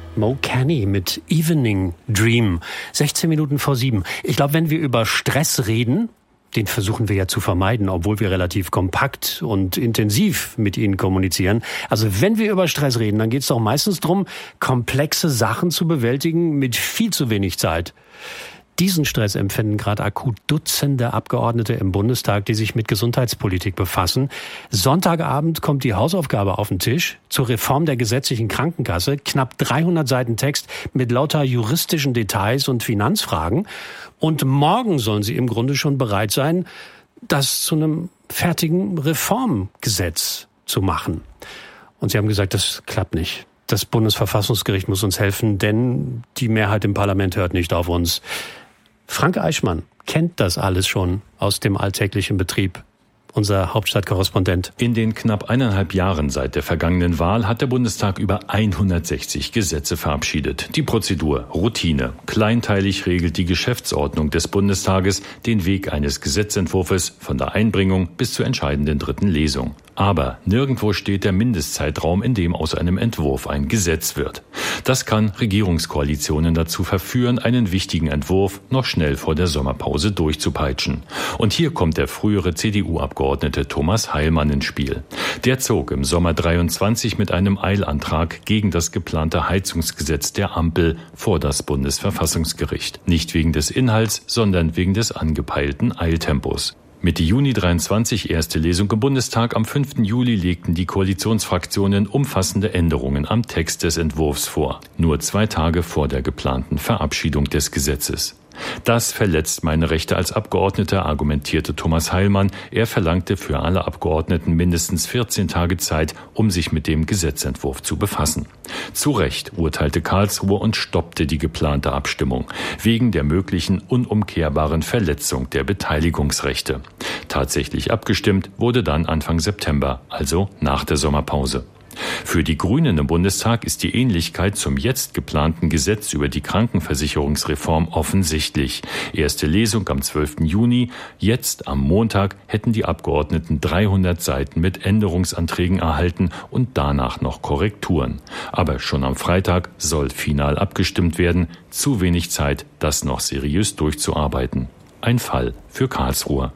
Mo Canny mit Evening Dream. 16 Minuten vor 7. Ich glaube, wenn wir über Stress reden, den versuchen wir ja zu vermeiden, obwohl wir relativ kompakt und intensiv mit Ihnen kommunizieren. Also wenn wir über Stress reden, dann geht es doch meistens darum, komplexe Sachen zu bewältigen mit viel zu wenig Zeit. Diesen Stress empfinden gerade akut Dutzende Abgeordnete im Bundestag, die sich mit Gesundheitspolitik befassen. Sonntagabend kommt die Hausaufgabe auf den Tisch zur Reform der gesetzlichen Krankenkasse. Knapp 300 Seiten Text mit lauter juristischen Details und Finanzfragen. Und morgen sollen sie im Grunde schon bereit sein, das zu einem fertigen Reformgesetz zu machen. Und sie haben gesagt, das klappt nicht. Das Bundesverfassungsgericht muss uns helfen, denn die Mehrheit im Parlament hört nicht auf uns. Frank Eichmann kennt das alles schon aus dem alltäglichen Betrieb. Unser Hauptstadtkorrespondent. In den knapp 1,5 Jahren seit der vergangenen Wahl hat der Bundestag über 160 Gesetze verabschiedet. Die Prozedur Routine. Kleinteilig regelt die Geschäftsordnung des Bundestages den Weg eines Gesetzentwurfs von der Einbringung bis zur entscheidenden dritten Lesung. Aber nirgendwo steht der Mindestzeitraum, in dem aus einem Entwurf ein Gesetz wird. Das kann Regierungskoalitionen dazu verführen, einen wichtigen Entwurf noch schnell vor der Sommerpause durchzupeitschen. Und hier kommt der frühere CDU-Abgeordnete Thomas Heilmann ins Spiel. Der zog im Sommer 23 mit einem Eilantrag gegen das geplante Heizungsgesetz der Ampel vor das Bundesverfassungsgericht. Nicht wegen des Inhalts, sondern wegen des angepeilten Eiltempos. Mitte Juni 23 erste Lesung im Bundestag. Am 5. Juli legten die Koalitionsfraktionen umfassende Änderungen am Text des Entwurfs vor. Nur 2 Tage vor der geplanten Verabschiedung des Gesetzes. Das verletzt meine Rechte als Abgeordneter, argumentierte Thomas Heilmann. Er verlangte für alle Abgeordneten mindestens 14 Tage Zeit, um sich mit dem Gesetzentwurf zu befassen. Zu Recht urteilte Karlsruhe und stoppte die geplante Abstimmung wegen der möglichen unumkehrbaren Verletzung der Beteiligungsrechte. Tatsächlich abgestimmt wurde dann Anfang September, also nach der Sommerpause. Für die Grünen im Bundestag ist die Ähnlichkeit zum jetzt geplanten Gesetz über die Krankenversicherungsreform offensichtlich. Erste Lesung am 12. Juni. Jetzt am Montag hätten die Abgeordneten 300 Seiten mit Änderungsanträgen erhalten und danach noch Korrekturen. Aber schon am Freitag soll final abgestimmt werden. Zu wenig Zeit, das noch seriös durchzuarbeiten. Ein Fall für Karlsruhe.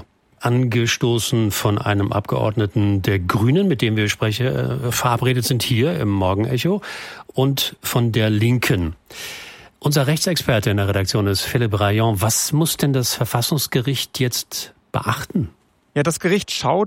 Angestoßen von einem Abgeordneten der Grünen, mit dem wir verabredet sind hier im Morgenecho, und von der Linken. Unser Rechtsexperte in der Redaktion ist Philipp Rayon. Was muss denn das Verfassungsgericht jetzt beachten? Ja, das Gericht schaut